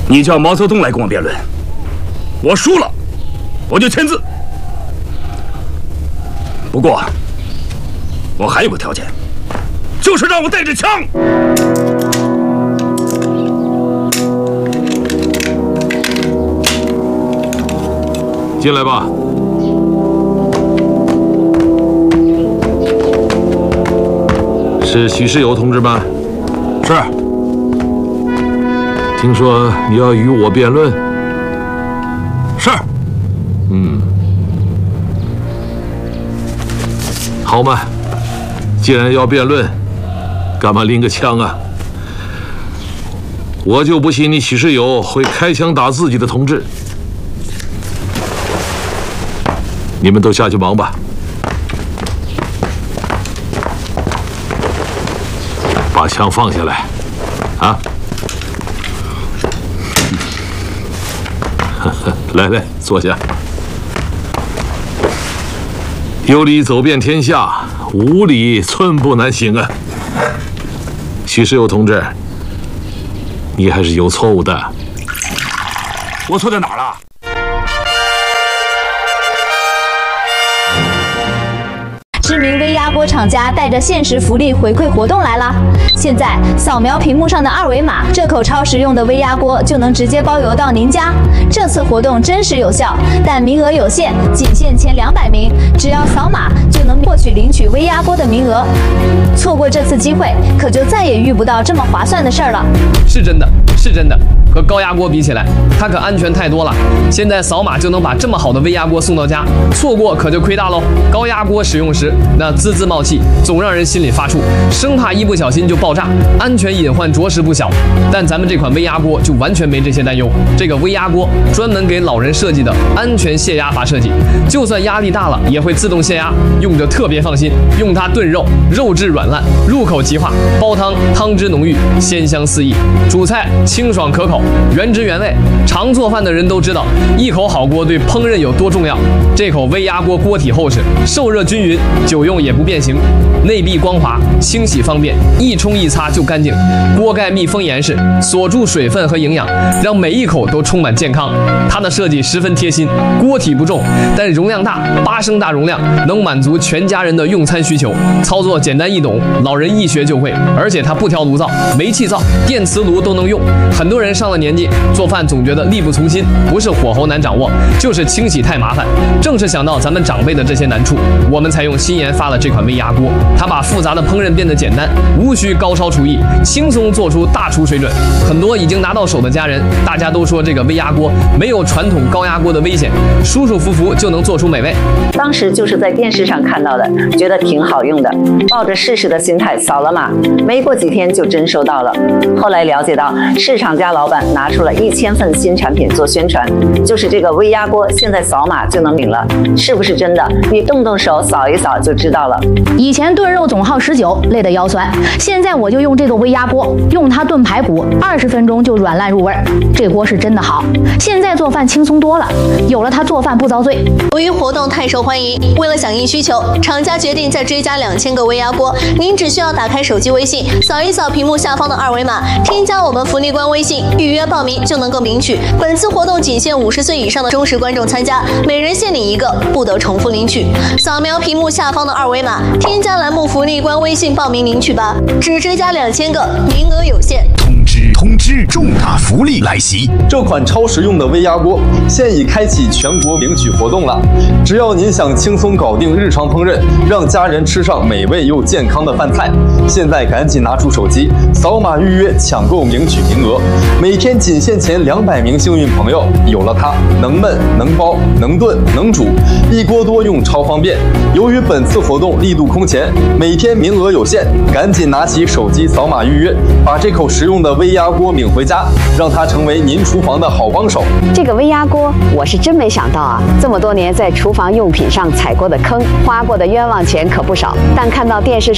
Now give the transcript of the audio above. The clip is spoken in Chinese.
你叫毛泽东来跟我辩论，我输了，我就签字。不过，我还有个条件，就是让我带着枪。 进来吧。是许世友同志吗？ 是。 听说你要与我辩论？ 是。 好嘛，既然要辩论，干嘛拎个枪啊？我就不信你许世友会开枪打自己的同志。你们都下去忙吧。把枪放下来，啊！来来，坐下。有理走遍天下，无理寸步难行啊！许世友同志，你还是有错误的。 我错在哪儿了？ 知名微压锅厂家带着限时福利回馈活动来了！现在扫描屏幕上的二维码，这口超实用的微压锅就能直接包邮到您家。这次活动真实有效，但名额有限，仅限前200名，只要扫码就能获取领取微压锅的名额。错过这次机会，可就再也遇不到这么划算的事儿了。 是真的，是真的。和高压锅比起来，它可安全太多了。现在扫码就能把这么好的微压锅送到家，错过可就亏大喽。高压锅使用时，那滋滋冒气，总让人心里发怵，生怕一不小心就爆炸，安全隐患着实不小。但咱们这款微压锅就完全没这些担忧。这个微压锅专门给老人设计的安全泄压阀设计，就算压力大了也会自动泄压，用着特别放心。用它炖肉，肉质软烂，入口即化；煲汤，汤汁浓郁，鲜香四溢；煮菜清爽可口，原汁原味。常做饭的人都知道，一口好锅对烹饪有多重要。这口微压锅锅体厚实，受热均匀，久用也不变形，内壁光滑，清洗方便，一冲一擦就干净。锅盖密封严实，锁住水分和营养，让每一口都充满健康。它的设计十分贴心，锅体不重，但容量大，8升大容量，能满足全家人的用餐需求。操作简单易懂，老人一学就会。而且它不调炉灶、煤气灶、电磁炉都能用。很多人上了年纪，做饭总觉得力不从心，不是火候难掌握，就是清洗太麻烦。正是想到咱们长辈的这些难处，我们才用新研发了这款微压锅。它把复杂的烹饪变得简单，无需高烧厨艺，轻松做出大厨水准。很多已经拿到手的家人，大家都说这个微压锅没有传统高压锅的危险，舒舒服服就能做出美味。 当时就是在电视上看到的，觉得挺好用的，抱着试试的心态扫了码，没过几天就真收到了。后来了解到，市场家老板拿出了1000份新产品做宣传，就是这个微压锅，现在扫码就能领了，是不是真的？你动动手扫一扫就知道了。 以前炖肉总耗19，累得腰酸，现在我就用这个微压锅，用它炖排骨，20分钟就软烂入味。这锅是真的好，现在做饭轻松多了，有了它做饭不遭罪。 由于活动太受欢迎，为了响应需求，厂家决定再追加2000个微压锅。您只需要打开手机微信，扫一扫屏幕下方的二维码，添加我们福利官微信，预约报名就能够领取。本次活动仅限50岁以上的忠实观众参加，每人限领1个，不得重复领取。扫描屏幕下方的二维码，添加栏目福利官微信报名领取吧，只追加2000个，名额有限。 通知！重大福利来袭！ 这款超实用的微压锅现已开启全国领取活动了。只要您想轻松搞定日常烹饪，让家人吃上美味又健康的饭菜，现在赶紧拿出手机，扫码预约抢购领取名额。每天仅限前200名幸运朋友，有了它，能焖能包能炖能煮，一锅多用超方便。由于本次活动力度空前，每天名额有限，赶紧拿起手机扫码预约，把这口实用的微压锅领回家，让它成为您厨房的好帮手。 这个微压锅，我是真没想到啊！这么多年在厨房用品上踩过的坑，花过的冤枉钱可不少，但看到电视